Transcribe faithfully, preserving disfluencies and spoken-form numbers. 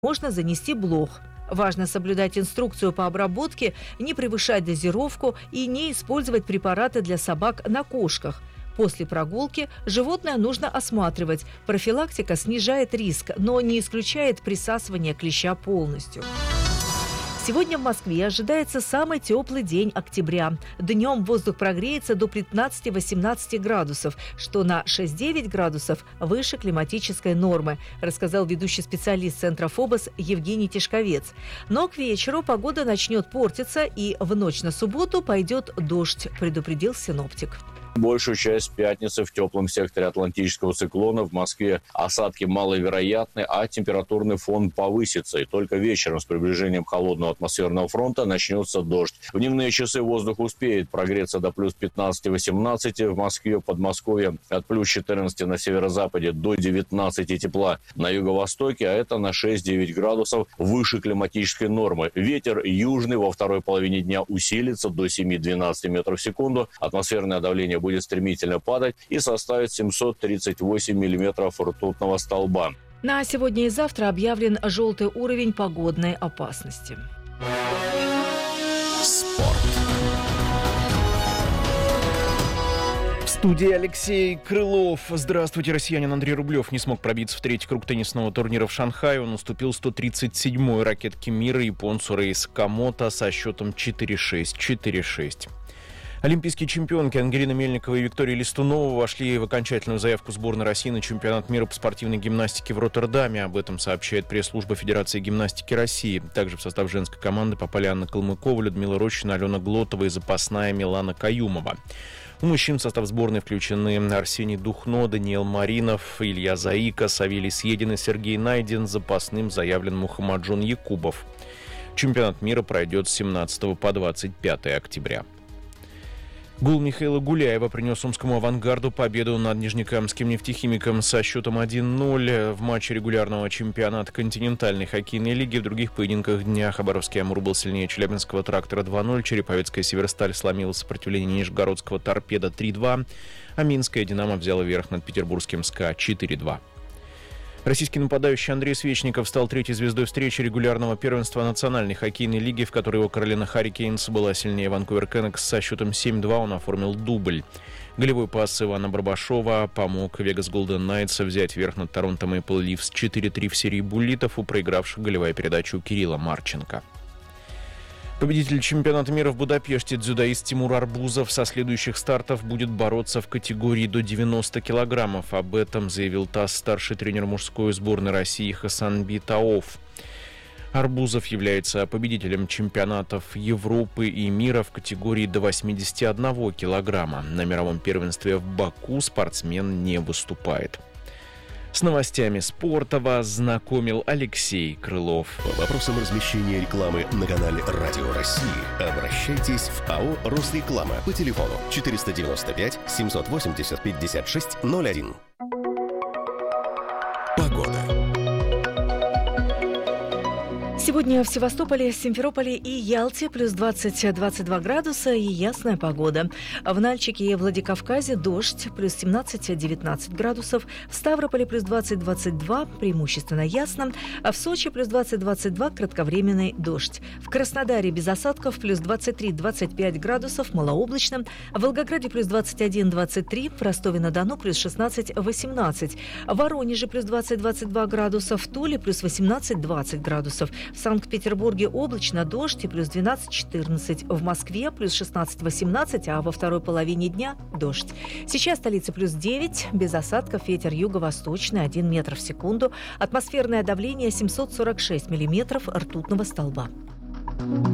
можно занести блох. Важно соблюдать инструкцию по обработке, не превышать дозировку и не использовать препараты для собак на кошках. После прогулки животное нужно осматривать. Профилактика снижает риск, но не исключает присасывание клеща полностью. Сегодня в Москве ожидается самый теплый день октября. Днем воздух прогреется до пятнадцати-восемнадцати градусов, что на шесть-девять градусов выше климатической нормы, рассказал ведущий специалист Центра ФОБОС Евгений Тишковец. Но к вечеру погода начнет портиться, и в ночь на субботу пойдет дождь, предупредил синоптик. Большую часть пятницы в теплом секторе атлантического циклона в Москве осадки маловероятны, а температурный фон повысится. И только вечером с приближением холодного атмосферного фронта начнется дождь. В дневные часы воздух успеет прогреться до плюс пятнадцати-восемнадцати в Москве, Подмосковье, от плюс четырнадцати на северо-западе до девятнадцати тепла на юго-востоке, а это на шесть-девять градусов выше климатической нормы. Ветер южный во второй половине дня усилится до семи-двенадцати метров в секунду. Атмосферное давление будет стремительно падать и составит семьсот тридцать восемь миллиметров ртутного столба. На сегодня и завтра объявлен желтый уровень погодной опасности. Спорт. В студии Алексей Крылов. Здравствуйте, россиянин Андрей Рублев не смог пробиться в третий круг теннисного турнира в Шанхае. Он уступил сто тридцать седьмой ракетке мира японцу Рэй Сакамото со счетом четыре шесть, четыре шесть. Олимпийские чемпионки Ангелина Мельникова и Виктория Листунова вошли в окончательную заявку сборной России на чемпионат мира по спортивной гимнастике в Роттердаме. Об этом сообщает пресс-служба Федерации гимнастики России. Также в состав женской команды попали Анна Калмыкова, Людмила Рощина, Алена Глотова и запасная Милана Каюмова. У мужчин в состав сборной включены Арсений Духно, Даниил Маринов, Илья Заика, Савелий Съедин и Сергей Найден. Запасным заявлен Мухаммаджон Якубов. Чемпионат мира пройдет с семнадцатого по двадцать пятое октября. Гол Михаила Гуляева принес омскому «Авангарду» победу над нижнекамским «Нефтехимиком» со счетом один ноль в матче регулярного чемпионата континентальной хоккейной лиги. В других поединках дня Хабаровский «Амур» был сильнее челябинского «Трактора» два ноль, Череповецкая «Северсталь» сломила сопротивление нижегородского «Торпеда» три два, а Минская «Динамо» взяла верх над петербургским «СКА» четыре два. Российский нападающий Андрей Свечников стал третьей звездой встречи регулярного первенства национальной хоккейной лиги, в которой его Каролина Харрикейнс была сильнее Ванкувер Кеннекс со счетом семь два. Он оформил дубль. Голевой пас Ивана Барбашова помог Вегас Голден Найтс взять верх над Торонто Мэйпл Ливс четыре три в серии буллитов, у проигравших голевая передача у Кирилла Марченко. Победитель чемпионата мира в Будапеште дзюдоист Тимур Арбузов со следующих стартов будет бороться в категории до девяноста килограммов. Об этом заявил ТАСС старший тренер мужской сборной России Хасанби Таоф. Арбузов является победителем чемпионатов Европы и мира в категории до восьмидесяти одного килограмма. На мировом первенстве в Баку спортсмен не выступает. С новостями спорта вас знакомил Алексей Крылов. По вопросам размещения рекламы на канале Радио России обращайтесь в АО «Росреклама» по телефону четыреста девяносто пять семьсот восемьдесят пятьдесят шесть ноль один. Погода. Сегодня в Севастополе, Симферополе и Ялте плюс двадцать-двадцать два градуса и ясная погода. В Нальчике и Владикавказе дождь, плюс семнадцать-девятнадцать градусов. В Ставрополе плюс двадцать-двадцать два, преимущественно ясно. А в Сочи плюс двадцать-двадцать два, кратковременный дождь. В Краснодаре без осадков плюс двадцать три-двадцать пять градусов, малооблачно. В Волгограде плюс двадцать один-двадцать три, в Ростове-на-Дону плюс шестнадцать-восемнадцать. В Воронеже плюс двадцать-двадцать два градуса, в Туле плюс восемнадцать-двадцать градусов. В Санкт-Петербурге облачно, дождь и плюс двенадцать-четырнадцать. В Москве плюс шестнадцать-восемнадцать, а во второй половине дня дождь. Сейчас столица плюс девять, без осадков, ветер юго-восточный один метр в секунду. Атмосферное давление семьсот сорок шесть миллиметров ртутного столба.